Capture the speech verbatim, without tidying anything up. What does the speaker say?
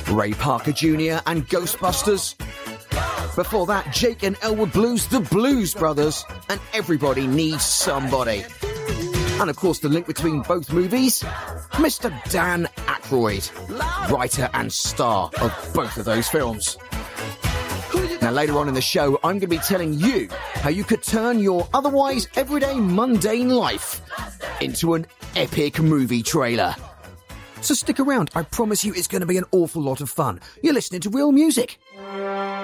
Ray Parker Junior and Ghostbusters. Before that, Jake and Elwood Blues, the Blues Brothers, and Everybody Needs Somebody. And of course, the link between both movies, Mister Dan Aykroyd, writer and star of both of those films. Now, later on in the show, I'm going to be telling you how you could turn your otherwise everyday mundane life into an epic movie trailer. So stick around. I promise you it's going to be an awful lot of fun. You're listening to Real Music